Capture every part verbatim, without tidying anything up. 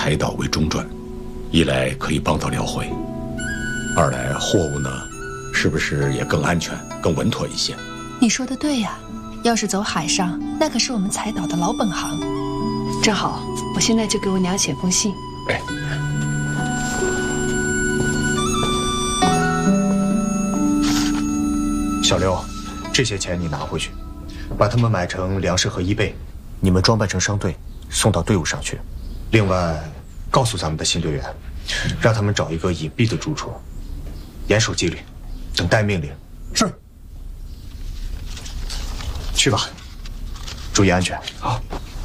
财岛为中转，一来可以帮到廖辉，二来货物呢，是不是也更安全、更稳妥一些？ 你说的对呀，要是走海上，那可是我们财岛的老本行。正好，我现在就给我娘写封信。 哎。 小刘，这些钱你拿回去，把它们买成粮食和衣被，你们装扮成商队，送到队伍上去。另外，告诉咱们的新队员，让他们找一个隐蔽的住处，严守纪律，等待命令。是。去吧，注意安全。好。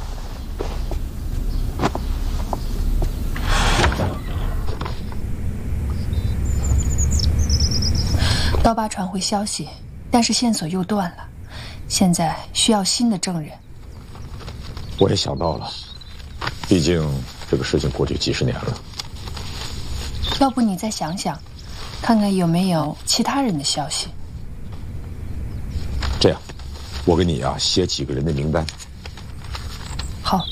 刀疤传回消息。 但是线索又断了，现在需要新的证人。 我也想到了，毕竟这个事情过去几十年了。 要不你再想想，看看有没有其他人的消息。 这样，我给你啊写几个人的名单。 好。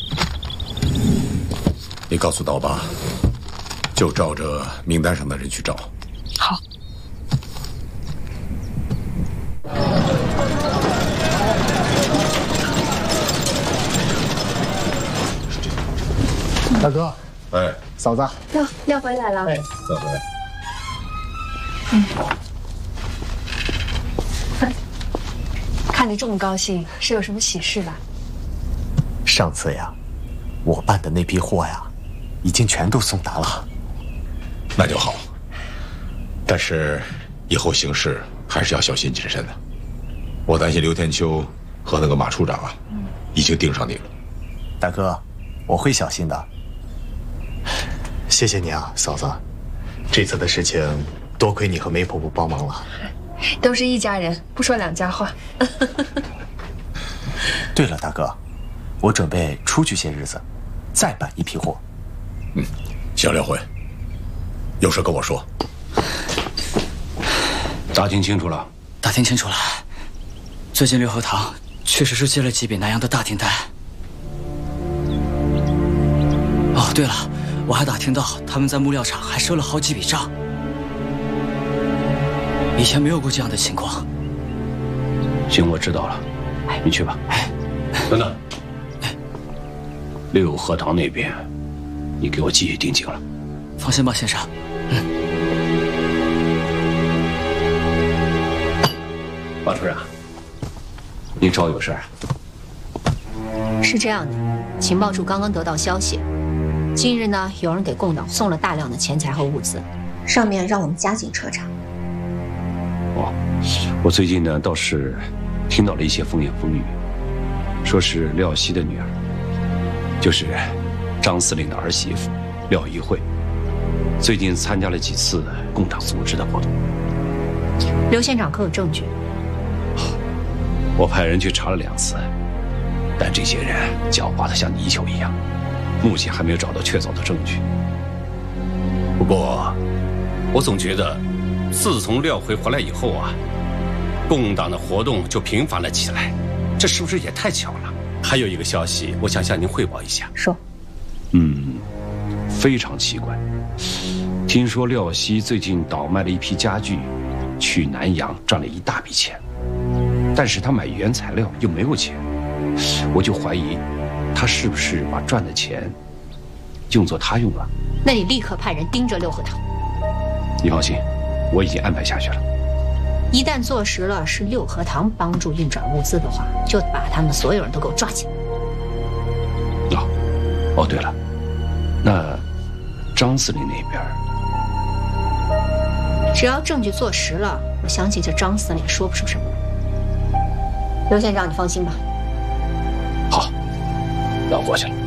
你告诉刀疤，就照着名单上的人去找。 好。 大哥， 哎， 嫂子， 廖廖回来了。 哎， 怎么了？ 嗯，看你这么高兴，是有什么喜事吧？ 上次呀，我办的那批货呀，已经全都送达了。 那就好。但是以后行事还是要小心谨慎的。我担心刘天秋和那个马处长啊，嗯、已经盯上你了。 大哥，我会小心的。 谢谢你啊，嫂子，这次的事情多亏你和梅婆婆帮忙了。 都是一家人，不说两家话。 对了，大哥，我准备出去些日子，再办一批货。 嗯，行，廖辉，有事跟我说。 打听清楚了？ 打听清楚了，最近六合堂确实是接了几笔南洋的大订单。哦，对了。 我还打听到他们在木料厂还赊了好几笔账，以前没有过这样的情况。 行，我知道了，你去吧。哎，等等，哎，六合堂那边，你给我继续盯紧了。 放心吧，先生。嗯。 马处长，你找我有事啊？ 是这样的，情报处刚刚得到消息。 近日呢，有人给共党送了大量的钱财和物资，上面让我们加紧彻查。 哦，我最近呢倒是听到了一些风言风语，说是廖希的女儿，就是张司令的儿媳妇廖一慧，最近参加了几次共党组织的活动。 刘县长可有证据？ 我派人去查了两次，但这些人狡猾的像泥鳅一样。 目前还没有找到确凿的证据。不过，我总觉得，自从廖辉回来以后啊，共党的活动就频繁了起来，这是不是也太巧了？还有一个消息，我想向您汇报一下。 说。 嗯，非常奇怪，听说廖希最近倒卖了一批家具，去南洋赚了一大笔钱，但是他买原材料又没有钱，我就怀疑。 他是不是把赚的钱用作他用了？ 那你立刻派人盯着六合堂。 你放心，我已经安排下去了。 一旦坐实了是六合堂帮助运转物资的话，就把他们所有人都给我抓起来。 哦，哦，对了，那张司令那边， 只要证据坐实了，我相信这张司令说不出什么来。刘县长，你放心吧。 好。 那我过去了。